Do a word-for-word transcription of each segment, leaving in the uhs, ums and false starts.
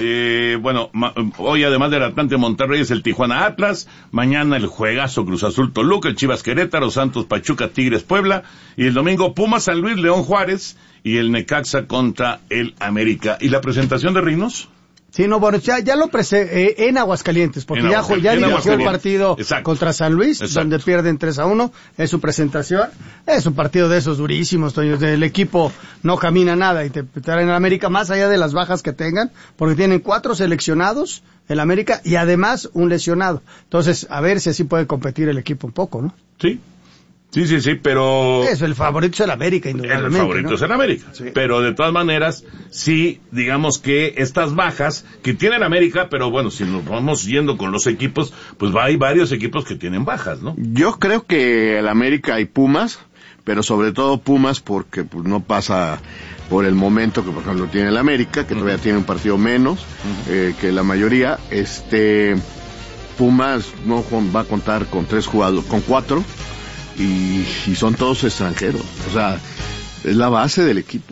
Eh, bueno, ma- hoy además del Atlante Monterrey es el Tijuana Atlas, mañana el juegazo Cruz Azul Toluca, el Chivas Querétaro, Santos Pachuca, Tigres Puebla, y el domingo Pumas San Luis, León Juárez, y el Necaxa contra el América. ¿Y la presentación de Reynos? Sí, no, bueno, ya, ya lo presé eh, en Aguascalientes, porque En ya, Aguascalientes, ya en dirigió el Aguascalientes. partido Exacto. contra San Luis, Exacto. donde pierden tres a uno, es su presentación. Es un partido de esos durísimos, Toño. El equipo no camina nada y te, te traen el América más allá de las bajas que tengan, porque tienen cuatro seleccionados el América y además un lesionado. Entonces, a ver si así puede competir el equipo un poco, ¿no? Sí. Sí, sí, sí, pero... Eso, el favorito es el América, indudablemente. El favorito ¿no? es el América. Sí. Pero de todas maneras, sí, digamos que estas bajas que tiene el América, pero bueno, si nos vamos yendo con los equipos, pues va, hay varios equipos que tienen bajas, ¿no? Yo creo que el América hay Pumas, pero sobre todo Pumas porque pues, no pasa por el momento que por ejemplo tiene el América, que uh-huh. todavía tiene un partido menos uh-huh. eh, que la mayoría. Este Pumas no va a contar con tres jugadores, con cuatro. Y, y son todos extranjeros, o sea, es la base del equipo.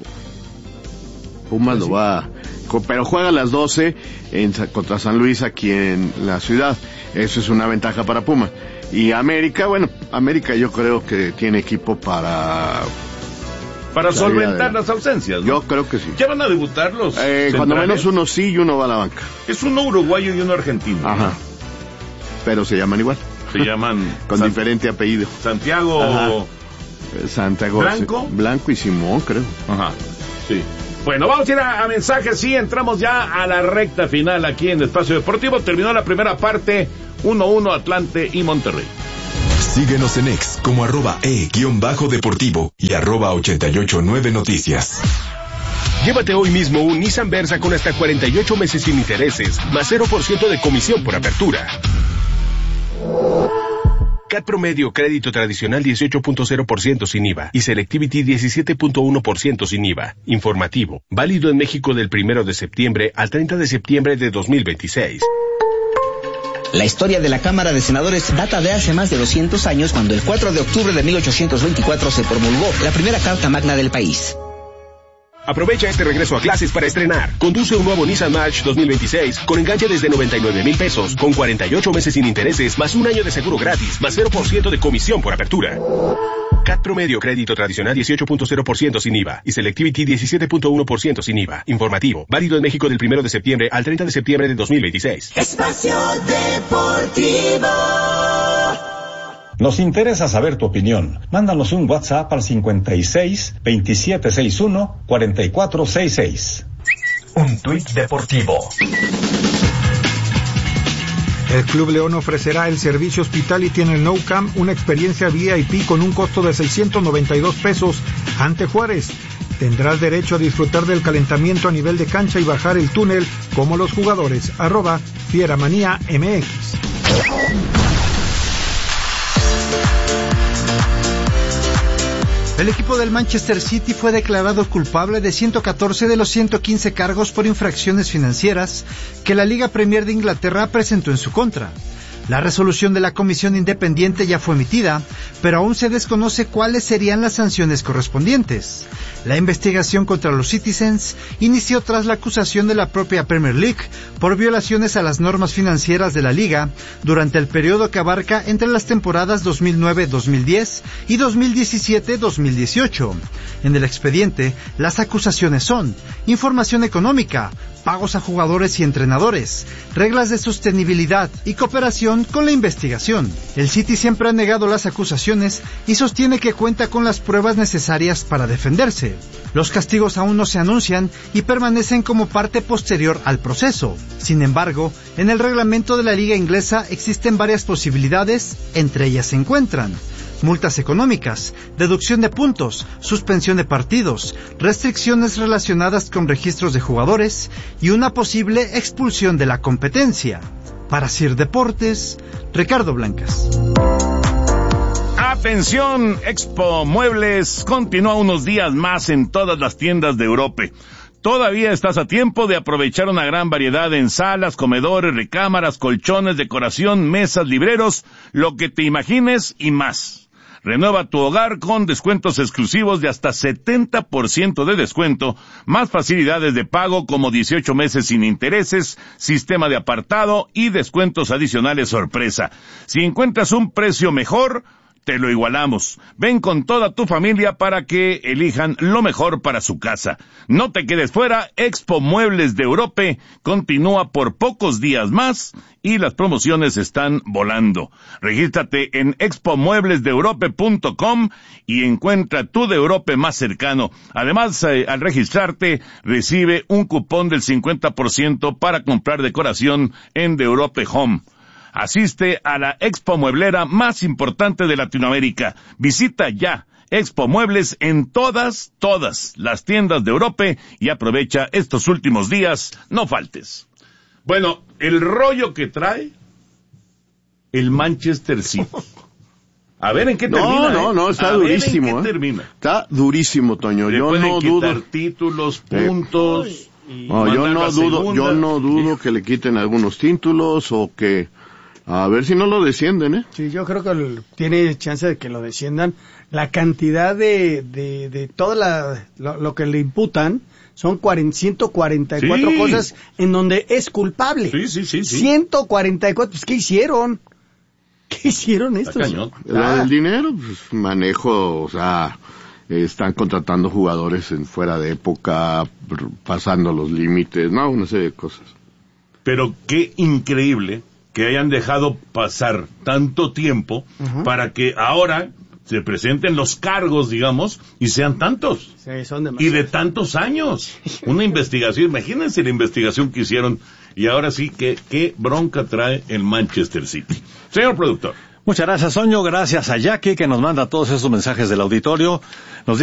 Pumas lo va, pero juega a las doce en, contra San Luis aquí en la ciudad, eso es una ventaja para Pumas. Y América, bueno, América yo creo que tiene equipo para... Para solventar las ausencias, ¿no? Yo creo que sí. ¿Ya van a debutar los eh, cuando menos uno sí y uno va a la banca. Es uno uruguayo y uno argentino. Ajá, ¿no? Pero se llaman igual. Se llaman... Con San... diferente apellido. Santiago... Ajá. Santiago... ¿Blanco? Blanco y Simón, creo. Ajá, sí. Bueno, vamos a ir a, a mensajes, sí, entramos ya a la recta final aquí en Espacio Deportivo. Terminó la primera parte, uno uno Atlante y Monterrey. Síguenos en X como arroba e guión bajo deportivo y arroba ochenta y ocho nueve noticias. Llévate hoy mismo un Nissan Versa con hasta cuarenta y ocho meses sin intereses, más cero por ciento de comisión por apertura. C A T Promedio, crédito tradicional dieciocho punto cero por ciento sin I V A y Selectivity diecisiete punto uno por ciento sin I V A. Informativo, válido en México del primero de septiembre al treinta de septiembre de dos mil veintiséis. La historia de la Cámara de Senadores data de hace más de doscientos años, cuando el cuatro de octubre de mil ochocientos veinticuatro se promulgó la primera Carta Magna del país. Aprovecha este regreso a clases para estrenar. Conduce un nuevo Nissan March dos mil veintiséis con enganche desde noventa y nueve mil pesos, con cuarenta y ocho meses sin intereses, más un año de seguro gratis, más cero por ciento de comisión por apertura. C A T Promedio, crédito tradicional dieciocho punto cero por ciento sin I V A y Selectivity diecisiete punto uno por ciento sin I V A. Informativo, válido en México del primero de septiembre al treinta de septiembre de dos mil veintiséis. Espacio Deportivo. Nos interesa saber tu opinión. Mándanos un WhatsApp al cincuenta y seis, veintisiete sesenta y uno, cuarenta y cuatro sesenta y seis. Un tuit deportivo. El Club León ofrecerá el servicio Hospitality en el Nou Camp, una experiencia V I P con un costo de seiscientos noventa y dos pesos ante Juárez. Tendrás derecho a disfrutar del calentamiento a nivel de cancha y bajar el túnel como los jugadores. Arroba Fieramanía M X. El equipo del Manchester City fue declarado culpable de ciento catorce de los ciento quince cargos por infracciones financieras que la Liga Premier de Inglaterra presentó en su contra. La resolución de la comisión independiente ya fue emitida, pero aún se desconoce cuáles serían las sanciones correspondientes. La investigación contra los Citizens inició tras la acusación de la propia Premier League por violaciones a las normas financieras de la liga durante el periodo que abarca entre las temporadas dos mil nueve dos mil diez y dos mil diecisiete dos mil dieciocho. En el expediente, las acusaciones son información económica, pagos a jugadores y entrenadores, reglas de sostenibilidad y cooperación con la investigación. El City siempre ha negado las acusaciones y sostiene que cuenta con las pruebas necesarias para defenderse. Los castigos aún no se anuncian y permanecen como parte posterior al proceso. Sin embargo, en el reglamento de la liga inglesa existen varias posibilidades, entre ellas se encuentran multas económicas, deducción de puntos, suspensión de partidos, restricciones relacionadas con registros de jugadores y una posible expulsión de la competencia. Para Sir Deportes, Ricardo Blancas. Atención, Expo Muebles continúa unos días más en todas las tiendas de Europa. Todavía estás a tiempo de aprovechar una gran variedad en salas, comedores, recámaras, colchones, decoración, mesas, libreros, lo que te imagines y más. Renueva tu hogar con descuentos exclusivos de hasta setenta por ciento de descuento, más facilidades de pago como dieciocho meses sin intereses, sistema de apartado y descuentos adicionales sorpresa. Si encuentras un precio mejor, te lo igualamos. Ven con toda tu familia para que elijan lo mejor para su casa. No te quedes fuera, Expo Muebles de Europe continúa por pocos días más y las promociones están volando. Regístrate en expo muebles de europe punto com y encuentra tu de Europe más cercano. Además, eh, al registrarte, recibe un cupón del cincuenta por ciento para comprar decoración en The Europe Home. Asiste a la expo mueblera más importante de Latinoamérica. Visita ya Expo Muebles en todas, todas las tiendas de Europe y aprovecha estos últimos días. No faltes. Bueno, el rollo que trae el Manchester City. A ver en qué termina. No, no, ¿eh? no, está a durísimo. Ver en qué ¿eh? termina. Está durísimo, Toño. Le yo pueden no quitar dudo. títulos, puntos. Eh. No, yo no dudo, yo no dudo que le quiten algunos títulos o que a ver si no lo descienden, ¿eh? Sí, yo creo que el, tiene chance de que lo desciendan. La cantidad de de, de todo la, lo, lo que le imputan son ciento cuarenta y cuatro sí. cosas en donde es culpable. Sí, sí, sí, sí. ciento cuarenta y cuatro, pues ¿qué hicieron? ¿Qué hicieron estos? Lo del dinero, pues manejo, o sea, están contratando jugadores en fuera de época, pasando los límites, no, una serie de cosas. Pero qué increíble que hayan dejado pasar tanto tiempo uh-huh. para que ahora se presenten los cargos, digamos, y sean tantos. Sí, son demasiados. Y de tantos años. Una investigación, imagínense la investigación que hicieron, y ahora sí que qué bronca trae el Manchester City. Señor productor. Muchas gracias, Soño. Gracias a Jackie, que nos manda todos esos mensajes del auditorio. Nos dice